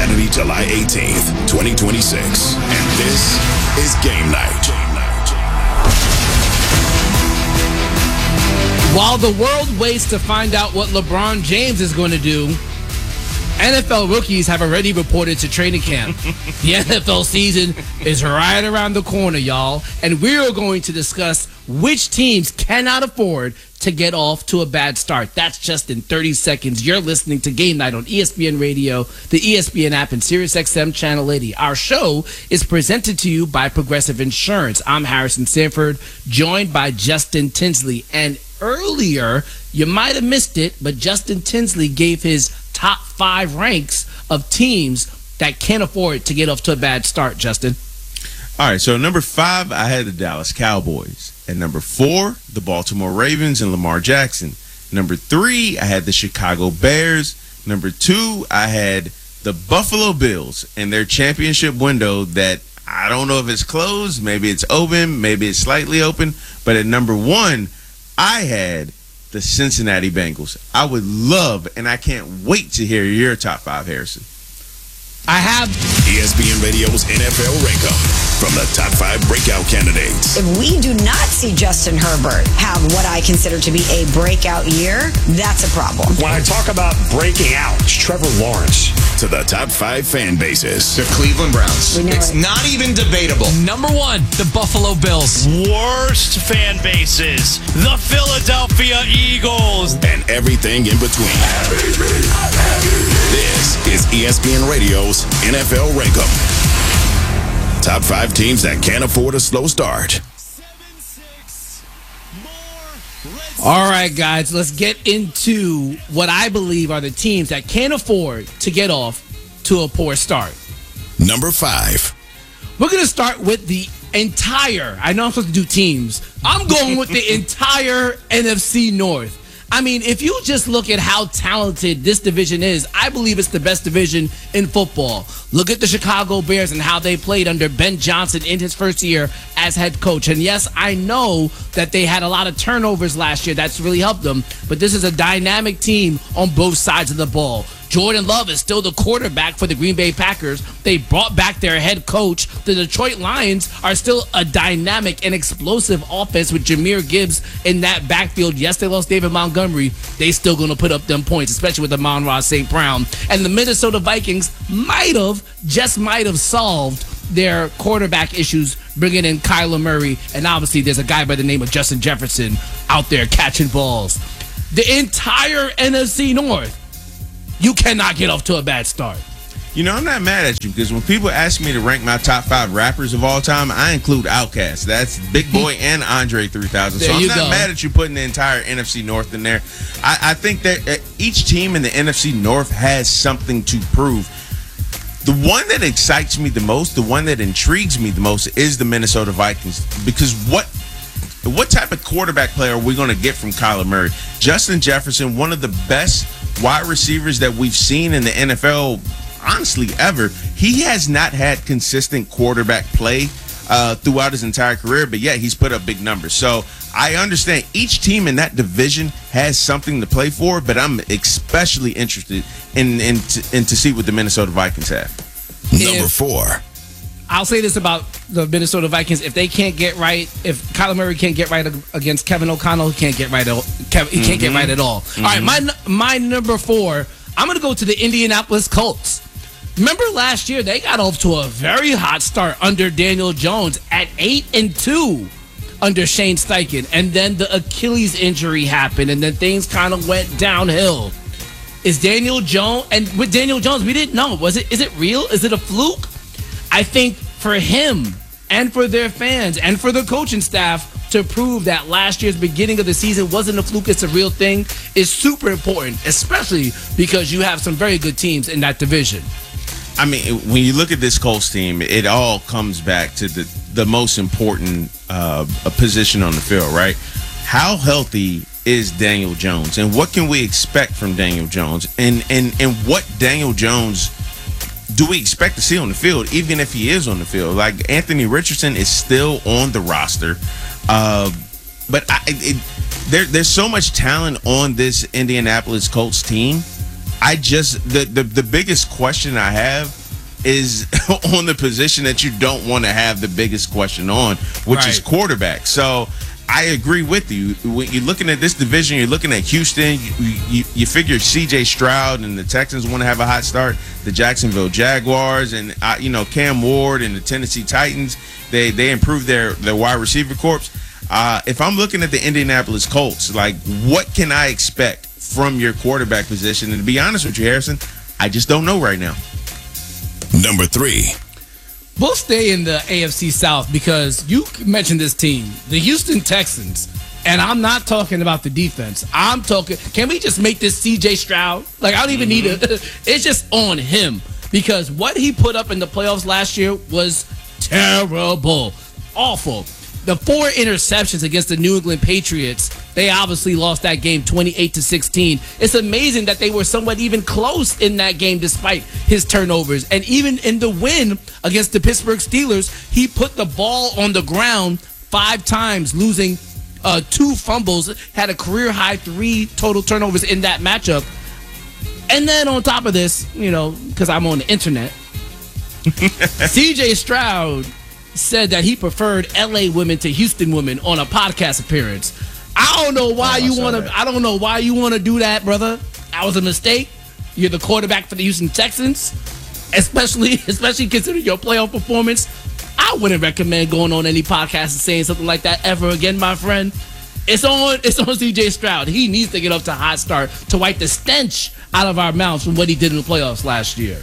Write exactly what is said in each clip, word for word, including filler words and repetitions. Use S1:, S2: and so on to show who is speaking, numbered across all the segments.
S1: Saturday, July eighteenth, twenty twenty-six. And this is Game Night.
S2: While the world waits to find out what LeBron James is going to do, N F L rookies have already reported to training camp. The N F L season is right around the corner, y'all, and we're going to discuss which teams cannot afford to get off to a bad start. That's just in thirty seconds. You're listening to Game Night on E S P N Radio, the E S P N app, and SiriusXM Channel eighty. Our show is presented to you by Progressive Insurance. I'm Harrison Sanford, joined by Justin Tinsley. And earlier, you might have missed it, but Justin Tinsley gave his top five ranks of teams that can't afford to get off to a bad start, Justin.
S3: All right, so number five, I had the Dallas Cowboys. At number four, the Baltimore Ravens and Lamar Jackson. Number three, I had the Chicago Bears. Number two, I had the Buffalo Bills and their championship window that I don't know if it's closed, maybe it's open, maybe it's slightly open. But at number one, I had the Cincinnati Bengals. I would love, and I can't wait to hear your top five, Harrison.
S2: I have
S1: E S P N Radio's N F L Rankup from the top five breakout candidates.
S4: If we do not see Justin Herbert have what I consider to be a breakout year, that's a problem.
S5: When I talk about breaking out, it's Trevor Lawrence.
S1: To the top five fan bases.
S6: The Cleveland Browns. It's
S4: it.
S6: not even debatable.
S7: Number one, the Buffalo Bills.
S8: Worst fan bases, the Philadelphia Eagles.
S1: And everything in between. This is E S P N Radio's N F L Rankup. Top five teams that can't afford a slow start.
S2: All right, guys, let's get into what I believe are the teams that can't afford to get off to a poor start.
S1: Number five.
S2: We're going to start with the entire, I know I'm supposed to do teams. I'm going with the entire N F C North. I mean, if you just look at how talented this division is, I believe it's the best division in football. Look at the Chicago Bears and how they played under Ben Johnson in his first year as head coach. And yes, I know that they had a lot of turnovers last year. That's really helped them. But this is a dynamic team on both sides of the ball. Jordan Love is still the quarterback for the Green Bay Packers. They brought back their head coach. The Detroit Lions are still a dynamic and explosive offense with Jahmyr Gibbs in that backfield. Yes, they lost David Montgomery. They still going to put up them points, especially with Amon-Ra Saint Brown. And the Minnesota Vikings might have, just might have solved their quarterback issues, bringing in Kyler Murray. And obviously there's a guy by the name of Justin Jefferson out there catching balls. The entire N F C North, you cannot get off to a bad start.
S3: You know, I'm not mad at you because when people ask me to rank my top five rappers of all time, I include Outkast. That's Big Boy and Andre three thousand. So I'm not go. mad at you putting the entire N F C North in there. I, I think that each team in the N F C North has something to prove. The one that excites me the most, the one that intrigues me the most is the Minnesota Vikings, because what what type of quarterback player are we going to get from Kyler Murray? Justin Jefferson, one of the best wide receivers that we've seen in the N F L, honestly, ever. He has not had consistent quarterback play uh, throughout his entire career, but yet he's put up big numbers. So I understand each team in that division has something to play for, but I'm especially interested in in, to, in to see what the Minnesota Vikings have.
S1: Number
S2: If-
S1: four.
S2: I'll say this about the Minnesota Vikings: if they can't get right, if Kyler Murray can't get right against Kevin O'Connell, he can't get right. He can't mm-hmm. get right at all. Mm-hmm. All right, my my number four. I'm going to go to the Indianapolis Colts. Remember last year they got off to a very hot start under Daniel Jones at eight and two under Shane Steichen, and then the Achilles injury happened, and then things kind of went downhill. Is Daniel Jones and with Daniel Jones, we didn't know. Was it? Is it real? Is it a fluke? I think for him and for their fans and for the coaching staff to prove that last year's beginning of the season wasn't a fluke, it's a real thing, is super important, especially because you have some very good teams in that division.
S3: I mean, when you look at this Colts team, it all comes back to the, the most important uh, position on the field, right? How healthy is Daniel Jones? And what can we expect from Daniel Jones? And, and, and what Daniel Jones do we expect to see on the field, even if he is on the field? Like, Anthony Richardson is still on the roster. Uh, but I, it, there, there's so much talent on this Indianapolis Colts team I just the, the the biggest question I have is on the position that you don't want to have the biggest question on, which
S2: right.
S3: is quarterback. So I agree with you. When you're looking at this division, you're looking at Houston. You, you, you figure C J Stroud and the Texans want to have a hot start. The Jacksonville Jaguars and uh, you know Cam Ward and the Tennessee Titans. They they improved their their wide receiver corps. Uh, if I'm looking at the Indianapolis Colts, like what can I expect from your quarterback position? And to be honest with you, Harrison, I just don't know right now.
S1: Number three.
S2: We'll stay in the A F C South because you mentioned this team, the Houston Texans, and I'm not talking about the defense. I'm talking, can we just make this C J Stroud? Like, I don't even mm-hmm. need a, it's just on him because what he put up in the playoffs last year was terrible, awful. The four interceptions against the New England Patriots, they obviously lost that game twenty-eight to sixteen. It's amazing that they were somewhat even close in that game despite his turnovers. And even in the win against the Pittsburgh Steelers, he put the ball on the ground five times, losing uh, two fumbles, had a career-high three total turnovers in that matchup. And then on top of this, you know, because I'm on the internet, C J Stroud said that he preferred L A women to Houston women on a podcast appearance. I don't know why oh, you want to. I don't know why you want to do that, brother. That was a mistake. You're the quarterback for the Houston Texans, especially especially considering your playoff performance. I wouldn't recommend going on any podcast and saying something like that ever again, my friend. It's on. It's on C J Stroud. He needs to get up to a hot start to wipe the stench out of our mouths from what he did in the playoffs last year.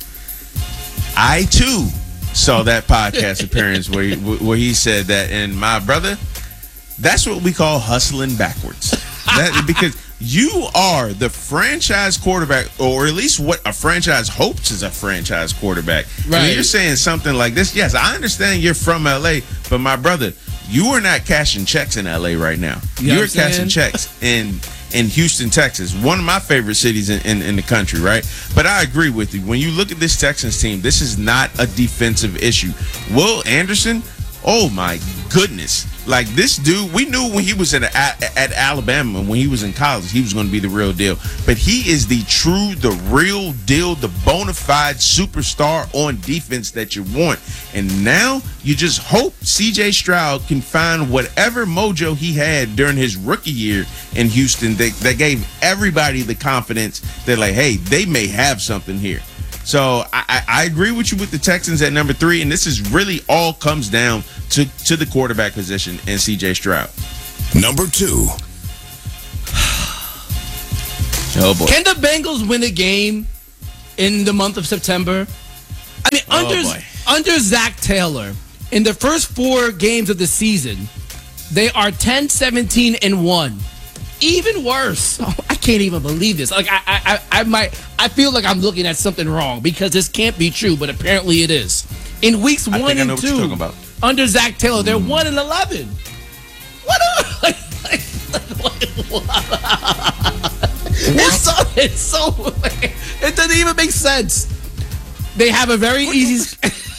S3: I too saw that podcast appearance where he, where he said that, and my brother, that's what we call hustling backwards. That, because you are the franchise quarterback, or at least what a franchise hopes is a franchise quarterback. Right. When you're saying something like this, yes, I understand you're from L A, but my brother, you are not cashing checks in L A right now.
S2: You
S3: You're cashing checks in in Houston, Texas, one of my favorite cities in, in, in the country, right? But I agree with you. When you look at this Texans team, this is not a defensive issue. Will Anderson, oh my goodness. Like this dude, we knew when he was at, at, at Alabama, when he was in college, he was going to be the real deal. But he is the true, the real deal, the bona fide superstar on defense that you want. And now you just hope C J Stroud can find whatever mojo he had during his rookie year in Houston that, that gave everybody the confidence that, like, hey, they may have something here. So I, I agree with you with the Texans at number three, and this is really all comes down to, to the quarterback position and C J Stroud.
S1: Number two.
S3: Oh boy.
S2: Can the Bengals win a game in the month of September? I mean,
S3: oh
S2: under
S3: boy.
S2: under Zach Taylor, in the first four games of the season, they are ten, seventeen, and one. Even worse, oh, I can't even believe this. Like I, I, I might, I feel like I'm looking at something wrong because this can't be true, but apparently it is. In weeks
S3: I
S2: one
S3: think I know
S2: and
S3: what you're
S2: two,
S3: talking about.
S2: under Zach Taylor, they're mm. one and eleven. What? A, like, like, what, what? It's so, it's so, it doesn't even make sense. They have a very what easy.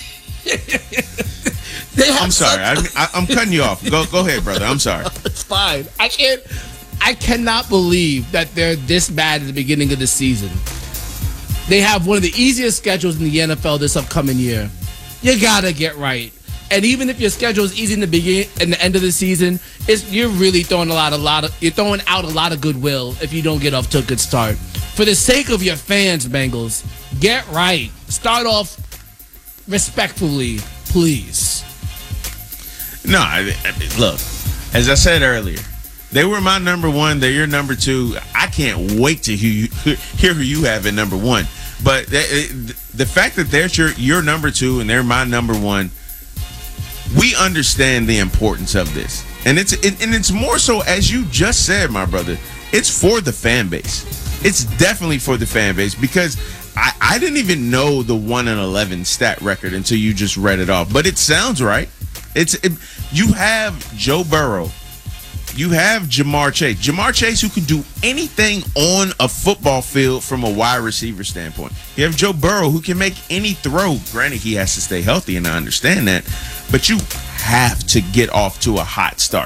S2: they have
S3: I'm sorry, I, I, I'm cutting you off. Go, go ahead, brother. I'm sorry.
S2: It's fine. I can't. I cannot believe that they're this bad at the beginning of the season. They have one of the easiest schedules in the N F L this upcoming year. You gotta get right. And even if your schedule is easy in the beginning and the end of the season, it's you're really throwing a lot, a lot of you're throwing out a lot of goodwill if you don't get off to a good start. For the sake of your fans, Bengals, get right. Start off respectfully, please.
S3: No, I, I, look, as I said earlier, they were my number one. They're your number two. I can't wait to hear, you, hear who you have at number one. But the, the fact that they're your, your number two and they're my number one, we understand the importance of this. And it's it, and it's more so, as you just said, my brother, it's for the fan base. It's definitely for the fan base because I, I didn't even know the one and eleven stat record until you just read it off. But it sounds right. It's it, you have Joe Burrow. You have Jamar Chase. Jamar Chase, who can do anything on a football field from a wide receiver standpoint. You have Joe Burrow, who can make any throw. Granted, he has to stay healthy, and I understand that. But you have to get off to a hot start.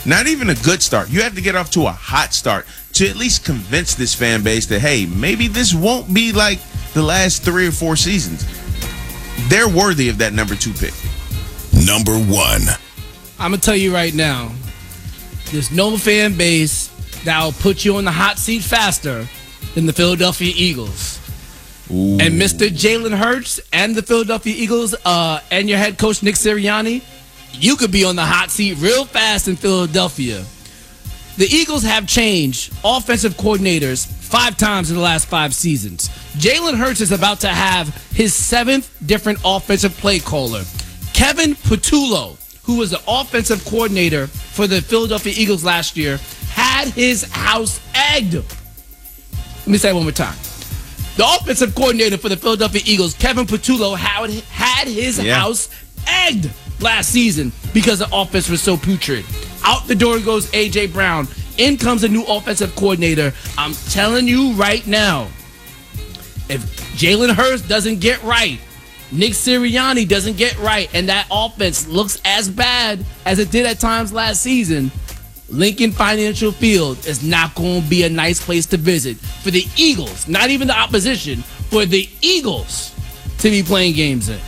S3: Not even a good start. You have to get off to a hot start to at least convince this fan base that, hey, maybe this won't be like the last three or four seasons. They're worthy of that number two pick.
S1: Number one.
S2: I'm going to tell you right now, there's no fan base that will put you on the hot seat faster than the Philadelphia Eagles.
S3: Ooh.
S2: And Mister Jalen Hurts and the Philadelphia Eagles uh, and your head coach, Nick Sirianni, you could be on the hot seat real fast in Philadelphia. The Eagles have changed offensive coordinators five times in the last five seasons. Jalen Hurts is about to have his seventh different offensive play caller. Kevin Patullo, who was the offensive coordinator for the Philadelphia Eagles last year, had his house egged. Let me say it one more time. The offensive coordinator for the Philadelphia Eagles, Kevin Patullo, had, had his yeah. house egged last season because the offense was so putrid. Out the door goes A J. Brown. In comes a new offensive coordinator. I'm telling you right now, if Jalen Hurts doesn't get right, Nick Sirianni doesn't get right, and that offense looks as bad as it did at times last season, Lincoln Financial Field is not going to be a nice place to visit for the Eagles, not even the opposition, for the Eagles to be playing games in.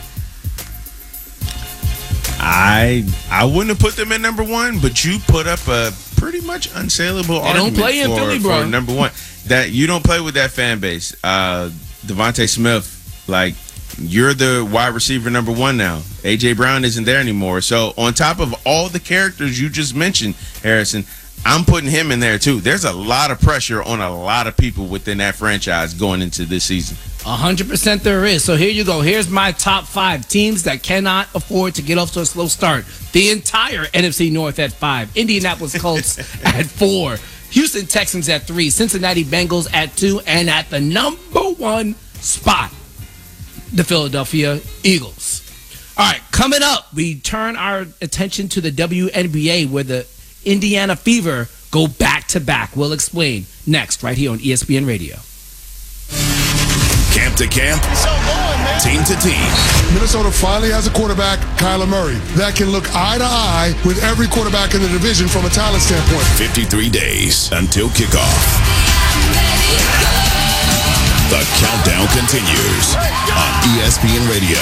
S3: I I wouldn't have put them at number one, but you put up a pretty much unsaleable
S2: they
S3: argument
S2: don't play in
S3: for,
S2: Philly, bro.
S3: for number one. That you don't play with that fan base. Uh, Devontae Smith, like, you're the wide receiver number one now. A J. Brown isn't there anymore. So on top of all the characters you just mentioned, Harrison, I'm putting him in there too. There's a lot of pressure on a lot of people within that franchise going into this season.
S2: one hundred percent there is. So here you go. Here's my top five teams that cannot afford to get off to a slow start. The entire N F C North at five. Indianapolis Colts at four. Houston Texans at three. Cincinnati Bengals at two. And at the number one spot, the Philadelphia Eagles. All right, coming up, we turn our attention to the W N B A where the Indiana Fever go back-to-back. We'll explain next right here on E S P N Radio.
S1: Camp to camp, team to team.
S9: Minnesota finally has a quarterback, Kyler Murray, that can look eye to eye with every quarterback in the division from a talent standpoint.
S1: fifty-three days until kickoff. The countdown continues on E S P N Radio.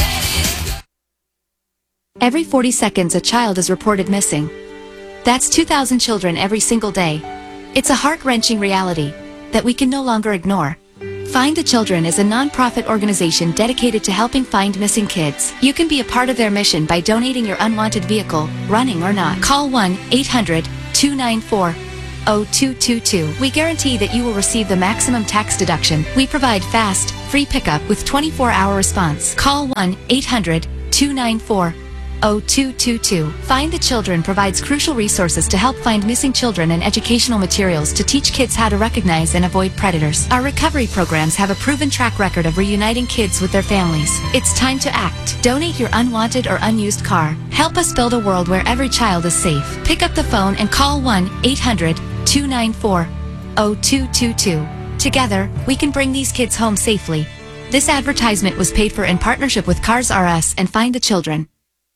S10: Every forty seconds, a child is reported missing. That's two thousand children every single day. It's a heart-wrenching reality that we can no longer ignore. Find the Children is a non-profit organization dedicated to helping find missing kids. You can be a part of their mission by donating your unwanted vehicle, running or not. Call one eight hundred two nine four oh two two two. We guarantee that you will receive the maximum tax deduction. We provide fast, free pickup with twenty-four hour response. Call one eight hundred two nine four oh two two two. Find the Children provides crucial resources to help find missing children and educational materials to teach kids how to recognize and avoid predators. Our recovery programs have a proven track record of reuniting kids with their families. It's time to act. Donate your unwanted or unused car. Help us build a world where every child is safe. Pick up the phone and call one eight hundred two nine four oh two two two. Together, we can bring these kids home safely. This advertisement was paid for in partnership with Cars R Us and Find the Children.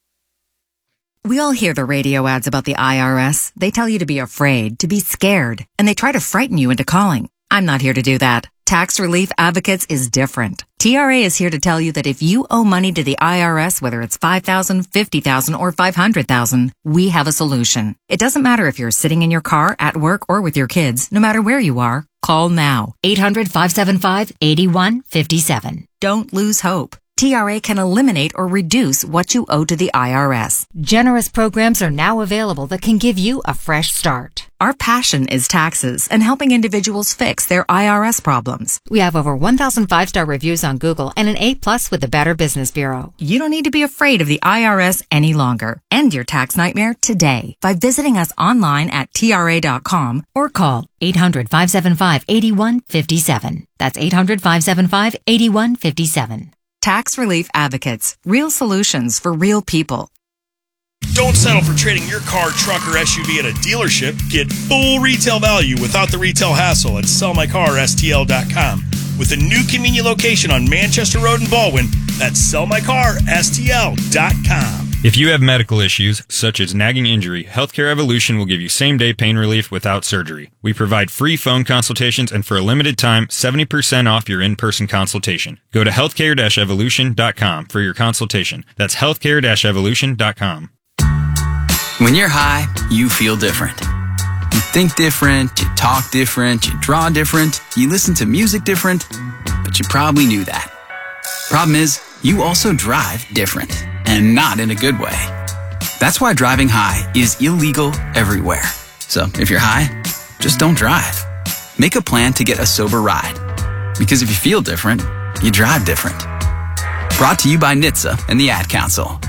S11: We all hear the radio ads about the I R S. They tell you to be afraid, to be scared, and they try to frighten you into calling. I'm not here to do that. Tax Relief Advocates is different. T R A is here to tell you that if you owe money to the I R S, whether it's five thousand dollars, fifty thousand dollars, or five hundred thousand dollars, we have a solution. It doesn't matter if you're sitting in your car, at work, or with your kids. No matter where you are, call now. eight hundred five seven five eight one five seven. Don't lose hope. T R A can eliminate or reduce what you owe to the I R S.
S12: Generous programs are now available that can give you a fresh start.
S11: Our passion is taxes and helping individuals fix their I R S problems.
S12: We have over one thousand five-star reviews on Google and an A plus with the Better Business Bureau.
S11: You don't need to be afraid of the I R S any longer. End your tax nightmare today by visiting us online at T R A dot com or call eight hundred five seven five eight one five seven. That's eight hundred five seven five eight one five seven. Tax Relief Advocates. Real solutions for real people.
S8: Don't settle for trading your car, truck, or S U V at a dealership. Get full retail value without the retail hassle at sell my car S T L dot com. With a new convenient location on Manchester Road in Baldwin, that's sell my car S T L dot com.
S13: If you have medical issues, such as nagging injury, Healthcare Evolution will give you same-day pain relief without surgery. We provide free phone consultations and for a limited time, seventy percent off your in-person consultation. Go to healthcare dash evolution dot com for your consultation. That's healthcare dash evolution dot com.
S14: When you're high, you feel different. You think different, you talk different, you draw different, you listen to music different, but you probably knew that. Problem is, you also drive different. And not in a good way. That's why driving high is illegal everywhere. So if you're high, just don't drive. Make a plan to get a sober ride. Because if you feel different, you drive different. Brought to you by N H T S A and the Ad Council.